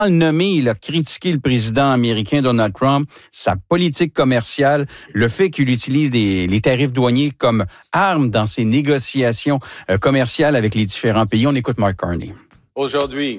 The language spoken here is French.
nommé, il a critiqué le président américain Donald Trump, sa politique commerciale, le fait qu'il utilise les tarifs douaniers comme arme dans ses négociations commerciales avec les différents pays. On écoute Mark Carney. Aujourd'hui,